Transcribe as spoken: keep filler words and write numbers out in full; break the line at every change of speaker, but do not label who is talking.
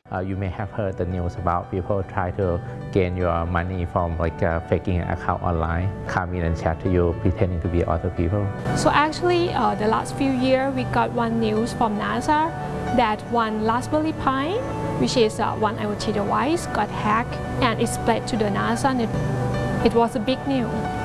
Uh, you may have heard the news about people try to gain your money from like uh, faking an account online, come in and chat to you pretending to be other people.
So actually, uh, the last few years we got one news from NASA that one Raspberry Pi, which is uh, one IoT device, got hacked and it spread to the NASA. It was a big news.